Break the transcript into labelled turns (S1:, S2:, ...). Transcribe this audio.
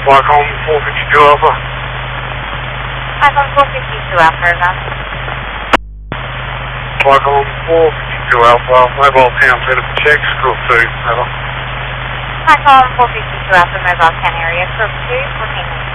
S1: Flight on 452 Alpha.
S2: Flight on 452 Alpha, over.
S1: Flight on 452 Alpha, mobile 10 set up checks, group 2, over.
S2: Flight on 452 Alpha, mobile 10 area, group 2, repeat.